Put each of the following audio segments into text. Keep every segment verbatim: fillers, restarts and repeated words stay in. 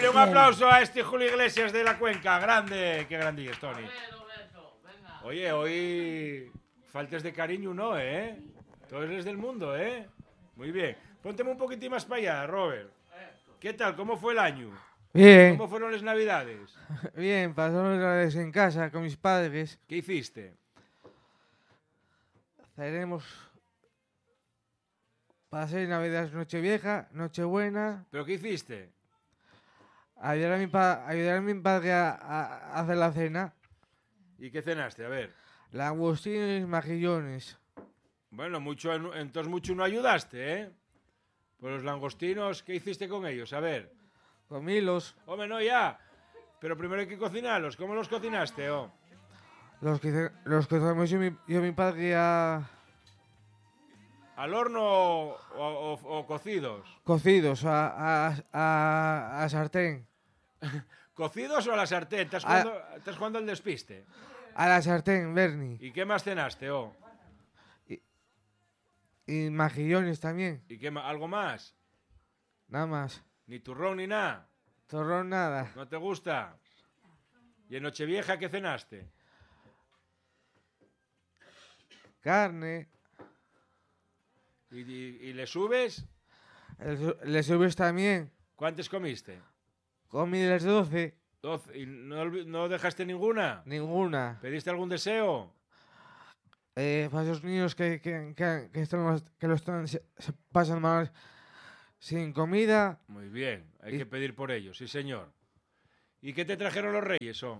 Oye, un aplauso a este Julio Iglesias de la Cuenca. Grande, qué grande es, Tony. Oye, hoy faltes de cariño, ¿no, eh? Todos eres del mundo, ¿eh? Muy bien. Pónteme un poquitín más para allá, Robert. ¿Qué tal? ¿Cómo fue el año? Bien. ¿Cómo fueron las navidades? Bien, pasamos las navidades en casa con mis padres. ¿Qué hiciste? Haremos... Pasé Navidad, Nochevieja, Nochebuena. ¿Pero qué hiciste? Ayudar a mi, pa ayudar a mi padre a, a- a hacer la cena. ¿Y qué cenaste? A ver. Langostinos y majillones. Bueno, mucho, entonces mucho no ayudaste, ¿eh? Pues los langostinos, ¿qué hiciste con ellos? A ver. Comílos. Hombre, no, ya. Pero primero hay que cocinarlos. ¿Cómo los cocinaste, oh? Los que hice- los que hicimos yo, y mi- yo y mi padre a ¿Al horno o, o- o cocidos? cocidos a, a, a, a sartén. ¿Cocidos o a la sartén? ¿Estás A- jugando, estás jugando al despiste? A la sartén, Bernie. ¿Y qué más cenaste, oh? Y majillones también. ¿Y qué ma- algo más? Nada más. Ni turrón ni nada. Torrón nada. ¿No te gusta? ¿Y en Nochevieja qué cenaste? Carne. ¿Y, y- y le subes? El su- Le subes también. ¿Cuántos comiste? Comí las doce. ¿Doce? ¿Y no, olvi- no dejaste ninguna? Ninguna. ¿Pediste algún deseo? Eh, para esos niños que, que, que, que, están, más- que lo están, se, se pasan mal sin comida. Muy bien, hay Y- que pedir por ellos, sí señor. ¿Y qué te trajeron los reyes, oh?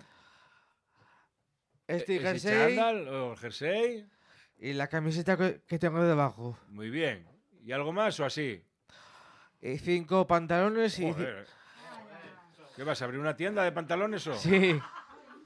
Este ¿Ese jersey chándal o el jersey? y la camiseta que, que tengo debajo. Muy bien. ¿Y algo más o así? Y cinco pantalones y... ci- Joder. ¿Qué vas a abrir una tienda de pantalones o? Sí.